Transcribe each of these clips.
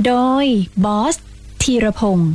โดยบอสธีรพงศ์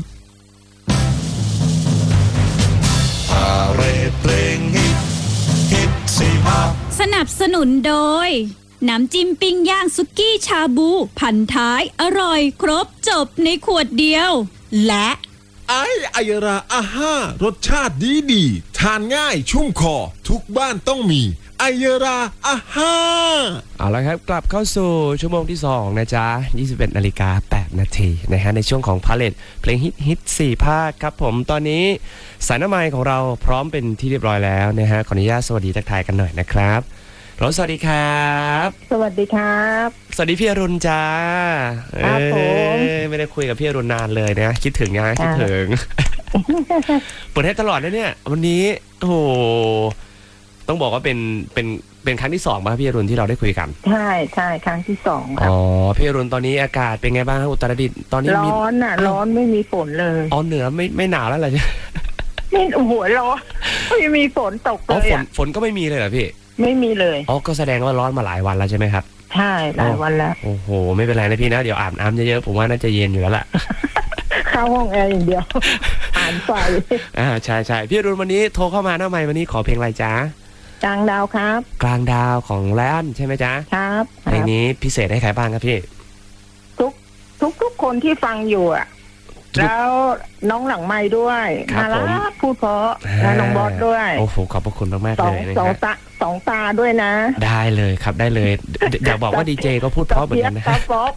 สนับสนุนโดยน้ำจิ้มปิ้งย่างสุกี้ชาบูพันท้ายอร่อยครบจบในขวดเดียวและไอยราอาห้ารสชาติดีทานง่ายชุ่มคอทุกบ้านต้องมีไอยราอาห้าเอาละครับกลับเข้าสู่ชั่วโมงที่2นะจ๊ะ 21:08 นาทีนะฮะในช่วงของพาเลทเพลงฮิต4ภาคครับผมตอนนี้สายน้ำไมค์ของเราพร้อมเป็นที่เรียบร้อยแล้วนะฮะขออนุญาตสวัสดีทักทายกันหน่อยนะครับสวัสดีครับสวัสดีครับสวัสดีพี่อรุณจ้าครับผมไม่ได้คุยกับพี่อรุณนานเลยนะคิดถึงนะคิดถึง เปิดให้ตลอดนะเนี่ยวันนี้โอ้โหต้องบอกว่าเป็นครั้งที่2ป่ะพี่อรุณที่เราได้คุยกันใช่ครั้งที่2ครับอ๋อพี่อรุณตอนนี้อากาศเป็นไงบ้างครับอุตรดิตถ์ตอนนี้ร้อนอ่ะร้อนไม่มีฝนเลยอ๋อเหนือไม่หนาวแล้วเหรอจ๊ะไม่หัวร้อนไม่มีฝนตกเลยอ่ะฝนก็ไม่มีเลยเหรอพี่ไม่มีเลยอ๋อก็แสดงว่าร้อนมาหลายวันแล้วใช่ไหมครับใช่หลายวันแล้วโอ้โหไม่เป็นไรนะพี่นะเดี๋ยวอาบน้ำเยอะๆผมว่าน่าจะเย็นอยู่แล้วล่ะเข้าห้องแอร์อย่างเดียวอ่านไฟใช่พี่อรุณวันนี้โทรเข้ามาหน้าไมค์วันนี้ขอเพลงอะไรจ๊ะกลางดาวครับกลางดาวของแลนใช่ไหมจ๊ะครับเพลงนี้พิเศษให้ใครบ้างครับพี่ทุกคนที่ฟังอยู่อ่ะแล้วน้องหลังไม้ด้วยน่ารักพูดเพราะและน้องบอสด้วยโอ้โหขอบพระคุณมากๆเลยนะสองตาด้วยนะได้เลยครับได้เลยอยากบอกว่าดีเจก็พูดเพราะเหมือนกันนะ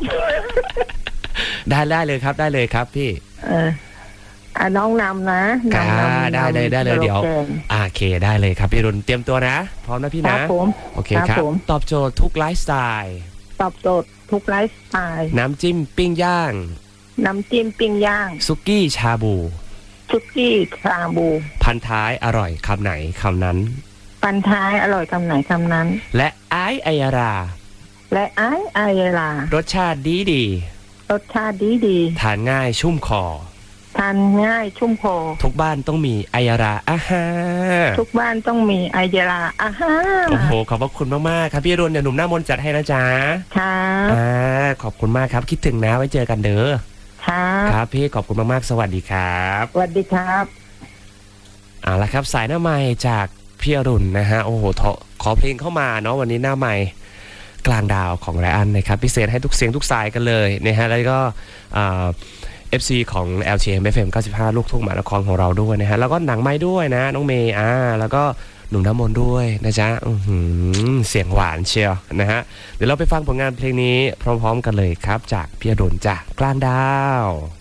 ได้เลยครับได้เลยครับพี่น้องนำนะได้เลยเดี๋ยวโอเคได้เลยครับพี่รุนเตรียมตัวนะพร้อมนะพี่นะโอเคครับตอบโจทย์ทุกไลฟ์สไตล์ตอบโจทย์ทุกไลฟ์สไตล์น้ำจิ้มปิ้งย่างสุกี้ชาบูพันท้ายอร่อยคำไหนคำนั้นพันท้ายอร่อยคำไหนคำนั้นและไอรารสชาติดีทานง่ายชุ่มคอทุกบ้านต้องมีไอยราอาฮาทุกบ้านต้องมีไอยราอาฮาโอ้โหขอบพระคุณมากๆครับพี่อรุณเดี๋ยวหนุ่มหน้ามนต์จัดให้นะจ๊ะครับขอบคุณมากครับคิดถึงนะไว้เจอกันเด้อครับพี่ขอบคุณมากๆสวัสดีครับสวัสดีครับเอาละครับสายหน้าไมค์จากพี่อรุณนะฮะโอ้โหขอเพลงเข้ามาเนาะวันนี้หน้าไมค์กลางดาวของไรอันนะครับพิเศษให้ทุกเสียงทุกสายกันเลยนะฮะแล้วก็FC ของ LTM FM 95ลูกทุ่งมหานครของเราด้วยนะฮะแล้วก็หนังไม้ด้วยนะน้องเมย์แล้วก็หนุ่มน้ำมนต์ด้วยนะจ๊ะเสียงหวานเชียวนะฮะเดี๋ยวเราไปฟังผลงานเพลงนี้พร้อมๆกันเลยครับจากพี่อดุลจากกลางดาว